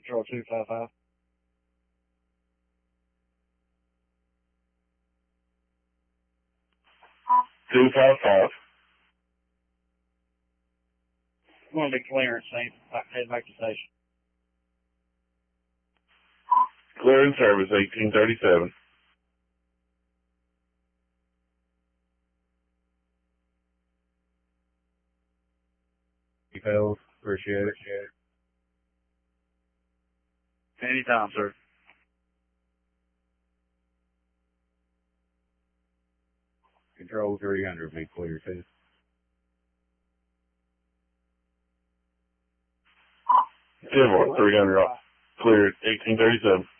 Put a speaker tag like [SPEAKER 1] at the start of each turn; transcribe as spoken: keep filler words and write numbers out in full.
[SPEAKER 1] Control two five five.
[SPEAKER 2] two five five.
[SPEAKER 1] I'm going to be clearance, Saint. Head back to station.
[SPEAKER 2] Clear in service, eighteen thirty-seven.
[SPEAKER 3] Details, appreciate it.
[SPEAKER 1] Anytime, sir.
[SPEAKER 3] Control three hundred, be clear, too.
[SPEAKER 2] ten more, three hundred off. Clear, eighteen thirty-seven.